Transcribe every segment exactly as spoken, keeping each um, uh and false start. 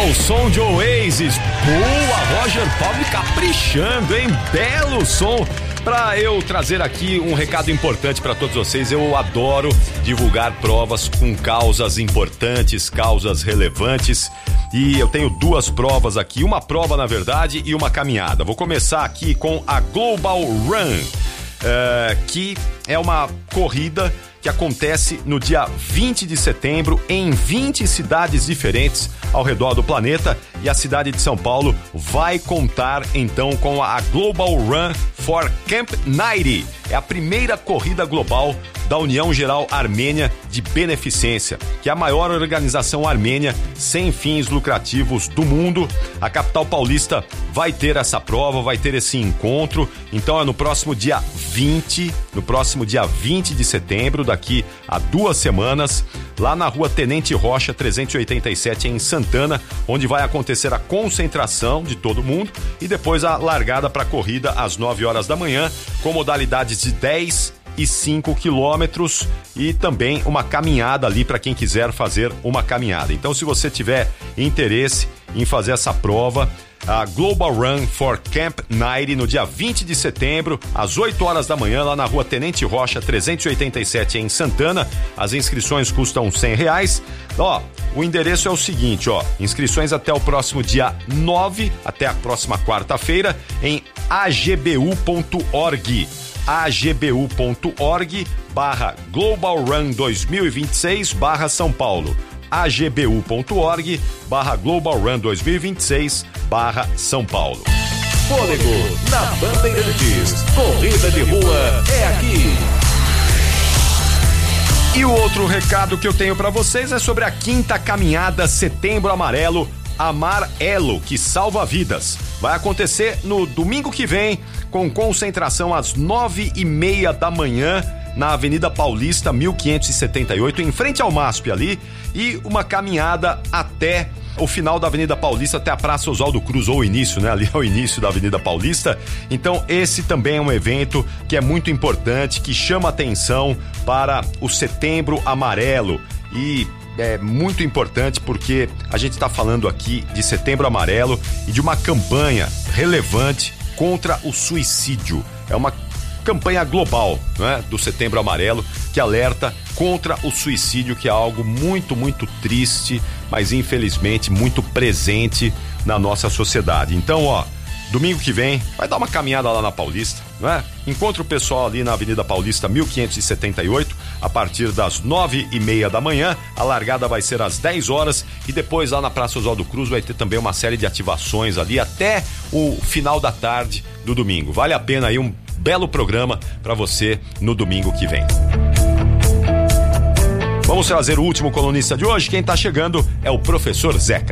ao som de Oasis. Boa, Roger Paulo caprichando, hein? Belo som. Para eu trazer aqui um recado importante para todos vocês, eu adoro divulgar provas com causas importantes, causas relevantes. E eu tenho duas provas aqui, uma prova na verdade e uma caminhada. Vou começar aqui com a Global Run, uh, que é uma corrida que acontece no dia vinte de setembro em vinte cidades diferentes ao redor do planeta, e a cidade de São Paulo vai contar então com a Global Run for Camp noventa. É a primeira corrida global da União Geral Armênia de Beneficência, que é a maior organização armênia sem fins lucrativos do mundo. A capital paulista vai ter essa prova, vai ter esse encontro. Então é no próximo dia vinte, no próximo dia vinte de setembro, daqui a duas semanas, lá na rua Tenente Rocha trezentos e oitenta e sete, em Santana, onde vai acontecer a concentração de todo mundo e depois a largada para a corrida às nove horas da manhã, com modalidades de dez e cinco quilômetros e também uma caminhada ali para quem quiser fazer uma caminhada. Então, se você tiver interesse em fazer essa prova, a Global Run for Camp noventa, no dia vinte de setembro, às oito horas da manhã, lá na rua Tenente Rocha trezentos e oitenta e sete, em Santana. As inscrições custam cem reais. Ó, o endereço é o seguinte, ó, inscrições até o próximo dia nove, até a próxima quarta-feira, em a g b u ponto org. agbu.org barra Global Run dois mil e vinte e seis barra São Paulo. agbu.org barra Global Run dois mil e vinte e seis barra São Paulo. Fôlego na Bandeirantes. Corrida de rua é aqui. E o outro recado que eu tenho para vocês é sobre a quinta caminhada Setembro Amarelo, Amar Elo, que salva vidas. Vai acontecer no domingo que vem, com concentração às nove e meia da manhã, na Avenida Paulista mil quinhentos e setenta e oito, em frente ao MASP ali, e uma caminhada até o final da Avenida Paulista, até a Praça Oswaldo Cruz, ou o início, né? Ali é o início da Avenida Paulista. Então esse também é um evento que é muito importante, que chama atenção para o Setembro Amarelo, e é muito importante porque a gente está falando aqui de Setembro Amarelo e de uma campanha relevante contra o suicídio. É uma campanha global, né, do Setembro Amarelo, que alerta contra o suicídio, que é algo muito, muito triste, mas infelizmente muito presente na nossa sociedade. Então, ó, domingo que vem, vai dar uma caminhada lá na Paulista, não é? Encontra o pessoal ali na Avenida Paulista mil quinhentos e setenta e oito, a partir das nove e meia da manhã. A largada vai ser às dez horas e depois lá na Praça Oswaldo Cruz vai ter também uma série de ativações ali até o final da tarde do domingo. Vale a pena aí, um belo programa para você no domingo que vem. Vamos trazer o último colunista de hoje. Quem tá chegando é o professor Zeca.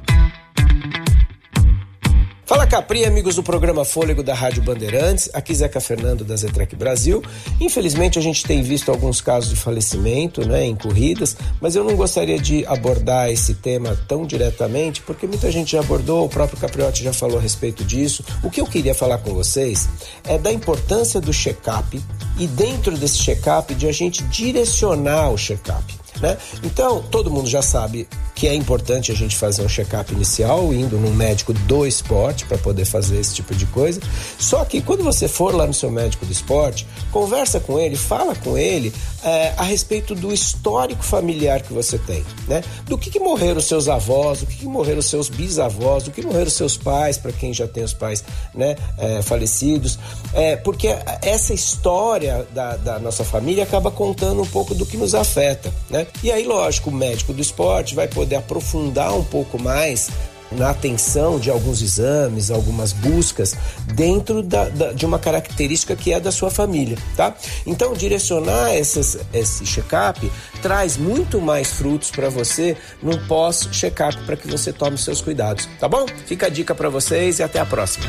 Fala Capri, amigos do programa Fôlego da Rádio Bandeirantes, aqui Zeca Fernando da Zetrec Brasil. Infelizmente a gente tem visto alguns casos de falecimento, né, em corridas, mas eu não gostaria de abordar esse tema tão diretamente, porque muita gente já abordou, o próprio Capriotti já falou a respeito disso. O que eu queria falar com vocês é da importância do check-up e dentro desse check-up de a gente direcionar o check-up, né? Então, todo mundo já sabe que é importante a gente fazer um check-up inicial, indo num médico do esporte para poder fazer esse tipo de coisa. Só que quando você for lá no seu médico do esporte, conversa com ele, fala com ele é, a respeito do histórico familiar que você tem, né? Do que, que morreram os seus avós, do que, que morreram os seus bisavós, do que morreram os seus pais, para quem já tem os pais, né, é, falecidos. É, porque essa história da, da nossa família acaba contando um pouco do que nos afeta, né? E aí, lógico, o médico do esporte vai poder aprofundar um pouco mais na atenção de alguns exames, algumas buscas dentro da, da, de uma característica que é da sua família, tá? Então, direcionar essas, esse check-up traz muito mais frutos para você no pós-check-up, para que você tome seus cuidados, tá bom? Fica a dica para vocês e até a próxima.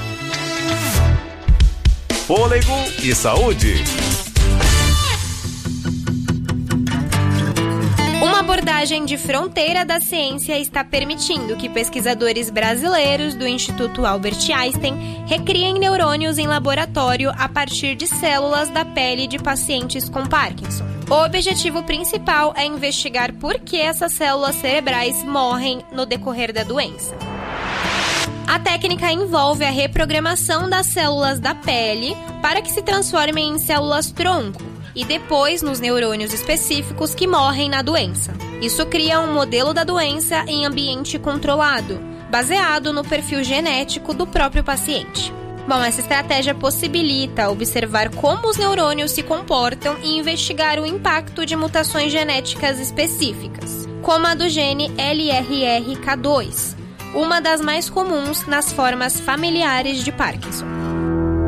Fôlego e saúde. Uma abordagem de fronteira da ciência está permitindo que pesquisadores brasileiros do Instituto Albert Einstein recriem neurônios em laboratório a partir de células da pele de pacientes com Parkinson. O objetivo principal é investigar por que essas células cerebrais morrem no decorrer da doença. A técnica envolve a reprogramação das células da pele para que se transformem em células-tronco e depois nos neurônios específicos que morrem na doença. Isso cria um modelo da doença em ambiente controlado, baseado no perfil genético do próprio paciente. Bom, essa estratégia possibilita observar como os neurônios se comportam e investigar o impacto de mutações genéticas específicas, como a do gene L R R K dois, uma das mais comuns nas formas familiares de Parkinson.